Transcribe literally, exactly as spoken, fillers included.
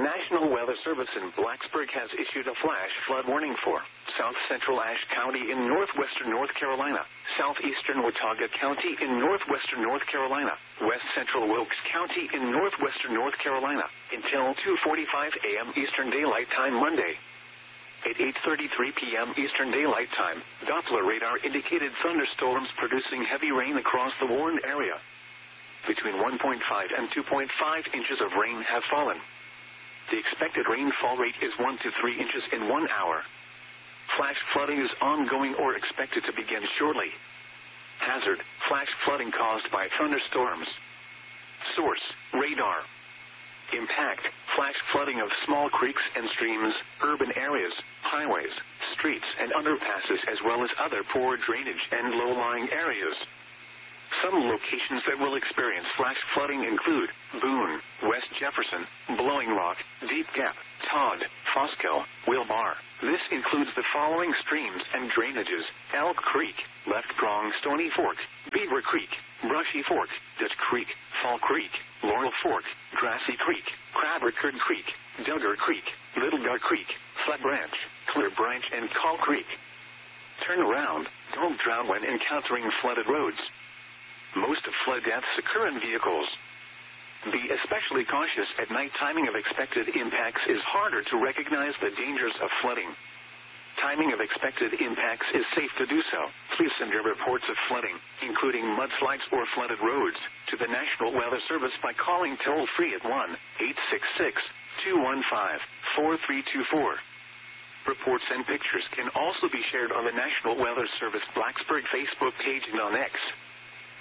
National Weather Service in Blacksburg has issued a flash flood warning for south central Ashe County in northwestern North Carolina, southeastern Watauga County in northwestern North Carolina, west central Wilkes County in northwestern North Carolina, until two forty-five a m Eastern Daylight Time Monday. At eight thirty-three p m Eastern Daylight Time, Doppler radar indicated thunderstorms producing heavy rain across the warned area. Between one point five and two point five inches of rain have fallen. The expected rainfall rate is one to three inches in one hour. Flash flooding is ongoing or expected to begin shortly. Hazard: flash flooding caused by thunderstorms. Source: radar. Impact: flash flooding of small creeks and streams, urban areas, highways, streets and underpasses, as well as other poor drainage and low-lying areas. Some locations that will experience flash flooding include Boone, West Jefferson, Blowing Rock, Deep Gap, Todd, Fosco, Wilbar. This includes the following streams and drainages: Elk Creek, Left Prong Stony Fork, Beaver Creek, Brushy Fork, Dutch Creek, Fall Creek, Laurel Fork, Grassy Creek, Crabbercurd Creek, Duggar Creek, Little Gar Creek, Flat Branch, Clear Branch, and Call Creek. Turn around. Don't drown when encountering flooded roads. Most flood deaths occur in vehicles. Be especially cautious at night. Timing of expected impacts is harder to recognize the dangers of flooding. Timing of expected impacts is safe to do so. Please send your reports of flooding, including mudslides or flooded roads, to the National Weather Service by calling toll-free at one eight six six, two one five, four three two four. Reports and pictures can also be shared on the National Weather Service Blacksburg Facebook page and on X.